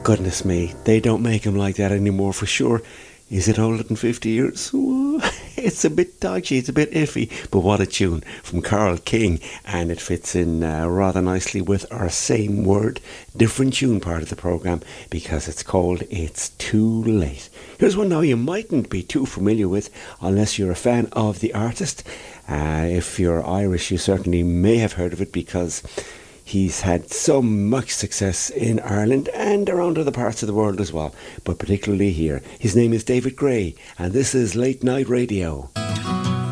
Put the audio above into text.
Goodness me, they don't make him like that anymore for sure. Is it older than 50 years? It's a bit dodgy, it's a bit iffy, but what a tune from Carl King, and it fits in rather nicely with our same word, different tune part of the programme, because it's called It's Too Late. Here's one now you mightn't be too familiar with unless you're a fan of the artist. If you're Irish, you certainly may have heard of it because he's had so much success in Ireland and around other parts of the world as well, but particularly here. His name is David Gray, and this is Late Night Radio.